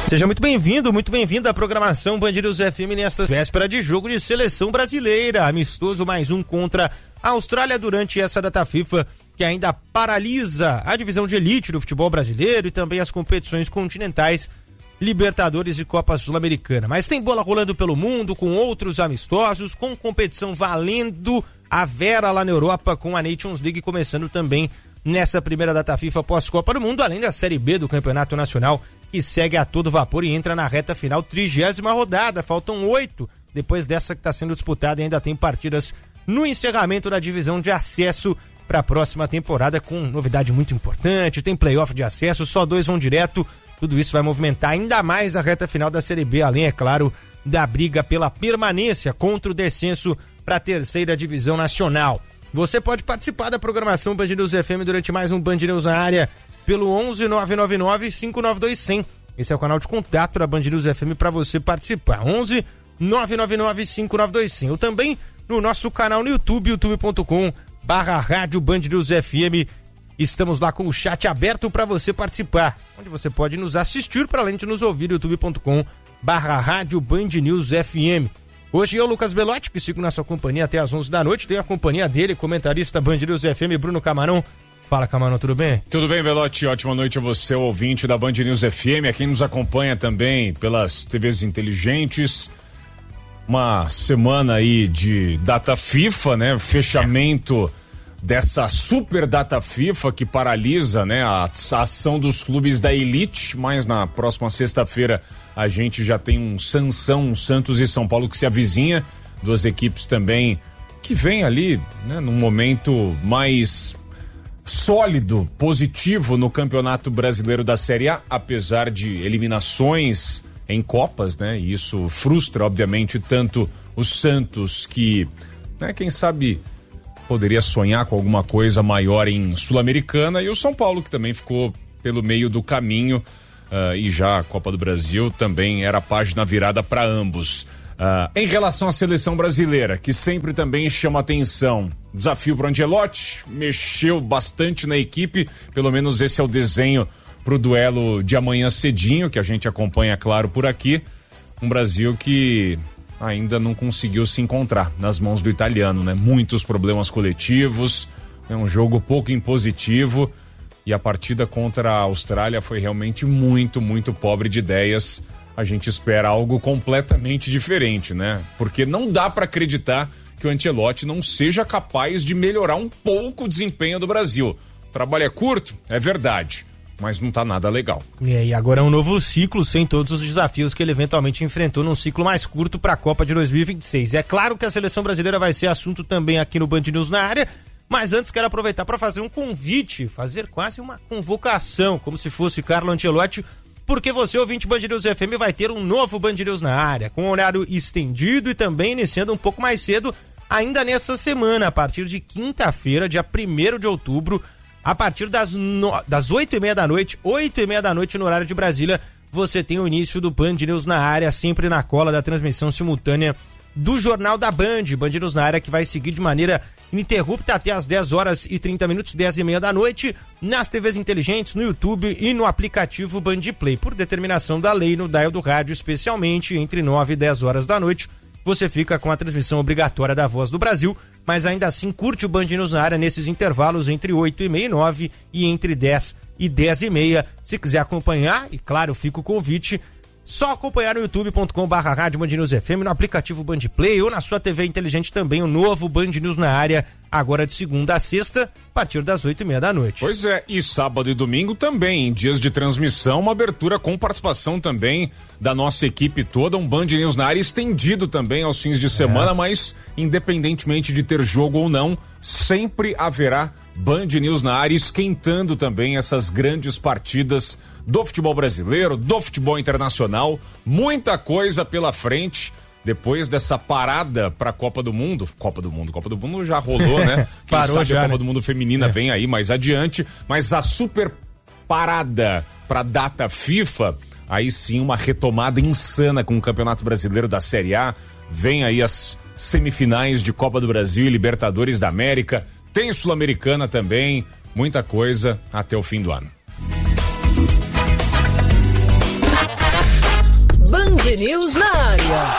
Seja muito bem-vindo à programação Band News FM nesta véspera de jogo de seleção brasileira. Amistoso mais um contra a Austrália durante essa data FIFA que ainda paralisa a divisão de elite do futebol brasileiro e também as competições continentais, Libertadores e Copa Sul-Americana. Mas tem bola rolando pelo mundo com outros amistosos, com competição valendo a Vera lá na Europa, com a Nations League começando também nessa primeira data FIFA pós-Copa do Mundo, além da Série B do Campeonato Nacional, que segue a todo vapor e entra na reta final, 30ª rodada, faltam 8, depois dessa que está sendo disputada, e ainda tem partidas no encerramento da divisão de acesso para a próxima temporada, com novidade muito importante, tem playoff de acesso, só 2 vão direto, tudo isso vai movimentar ainda mais a reta final da Série B, além, é claro, da briga pela permanência contra o descenso para a 3ª divisão nacional. Você pode participar da programação Band News FM durante mais um Band News na área pelo 11 999 592 100. Esse é o canal de contato da Band News FM para você participar. 11 999 592 100. Ou também no nosso canal no YouTube, youtube.com/rádio Band News FM. Estamos lá com o chat aberto para você participar, onde você pode nos assistir para além de nos ouvir, youtube.com/rádio Band News FM. Hoje eu, Lucas Belotti, que sigo na sua companhia até às 11 da noite, tenho a companhia dele, comentarista Band News FM, Bruno Camarão. Fala, Camarão, tudo bem? Tudo bem, Belotti, ótima noite a você, ouvinte da Band News FM, a quem nos acompanha também pelas TVs inteligentes. Uma semana aí de data FIFA, né? Fechamento dessa super data FIFA que paralisa, né? A ação dos clubes da elite, mas na próxima sexta-feira a gente já tem um Sansão, Santos e São Paulo que se avizinha, duas equipes também que vem ali, né? Num momento mais sólido, positivo no Campeonato Brasileiro da Série A, apesar de eliminações em Copas, né? E isso frustra, obviamente, tanto o Santos, que, né, quem sabe poderia sonhar com alguma coisa maior em Sul-Americana, e o São Paulo, que também ficou pelo meio do caminho, e já a Copa do Brasil também era a página virada para ambos. Em relação à seleção brasileira, que sempre também chama atenção, desafio para o Ancelotti, mexeu bastante na equipe, pelo menos esse é o desenho para o duelo de amanhã cedinho, que a gente acompanha, claro, por aqui. Um Brasil que ainda não conseguiu se encontrar nas mãos do italiano, né? Muitos problemas coletivos, é um jogo pouco impositivo, e a partida contra a Austrália foi realmente muito, muito pobre de ideias. A gente espera algo completamente diferente, né? Porque não dá para acreditar que o Ancelotti não seja capaz de melhorar um pouco o desempenho do Brasil. O trabalho é curto, é verdade, mas não tá nada legal. E agora é um novo ciclo, sem todos os desafios que ele eventualmente enfrentou num ciclo mais curto para a Copa de 2026. É claro que a seleção brasileira vai ser assunto também aqui no Band News na área, mas antes quero aproveitar para fazer um convite, fazer quase uma convocação, como se fosse Carlo Ancelotti, porque você, ouvinte Band News FM, vai ter um novo Band News na área, com horário estendido e também iniciando um pouco mais cedo, ainda nessa semana, a partir de quinta-feira, dia 1º de outubro, a partir das 8h30 da noite, 8h30 da noite no horário de Brasília, você tem o início do Band News na área, sempre na cola da transmissão simultânea do Jornal da Band News na área, que vai seguir de maneira ininterrupta até às 10h30, 10h30 da noite, nas TVs inteligentes, no YouTube e no aplicativo Band Play, por determinação da lei no dial do rádio, especialmente entre 9 e 10 horas da noite. Você fica com a transmissão obrigatória da Voz do Brasil, mas ainda assim curte o Band News na área nesses intervalos entre 8h30 e 9 e entre 10 e 10h30. Se quiser acompanhar, e claro, fica o convite, só acompanhar no youtube.com/rádio Band News FM, no aplicativo Band Play ou na sua TV inteligente também, o novo Band News na área, agora de segunda a sexta, a partir das 8h30 da noite. Pois é, e sábado e domingo também, em dias de transmissão, uma abertura com participação também da nossa equipe toda, um Band News na área estendido também aos fins de semana, mas independentemente de ter jogo ou não, sempre haverá Band News na área, esquentando também essas grandes partidas do futebol brasileiro, do futebol internacional, muita coisa pela frente. Depois dessa parada pra Copa do Mundo já rolou, né? Quem Parou sabe já, a Copa né? do Mundo feminina vem aí mais adiante, mas a super parada pra data FIFA, aí sim uma retomada insana com o Campeonato Brasileiro da Série A, vem aí as semifinais de Copa do Brasil e Libertadores da América, tem Sul-Americana também, muita coisa até o fim do ano. Band News na área.